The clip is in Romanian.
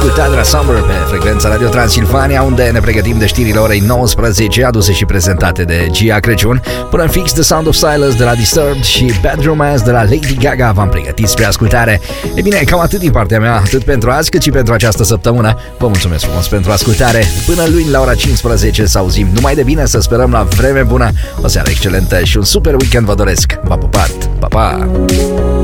ascultat de la Summer pe frecvența Radio Transilvania, unde ne pregătim de știrile orei 19, aduse și prezentate de Gia Crăciun. Până în fix The Sound of Silence de la Disturbed și Bad Romance de la Lady Gaga v-am pregătit spre ascultare. E bine, cam atât din partea mea, atât pentru azi cât și pentru această săptămână. Vă mulțumesc frumos pentru ascultare. Până luni la ora 15 să auzim numai de bine, să sperăm la vreme bună. O seară excelentă și un super weekend vă doresc. V-am pupat, pa, pa!